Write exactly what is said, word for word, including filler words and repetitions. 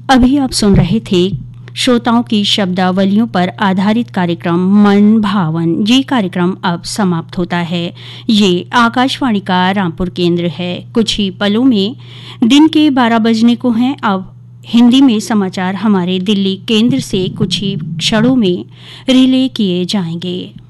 अभी आप सुन रहे थे श्रोताओं की शब्दावलियों पर आधारित कार्यक्रम मन भावन। ये कार्यक्रम अब समाप्त होता है। ये आकाशवाणी का रामपुर केंद्र है। कुछ ही पलों में दिन के बारह बजने को हैं। अब हिंदी में समाचार हमारे दिल्ली केंद्र से कुछ ही क्षणों में रिले किए जाएंगे।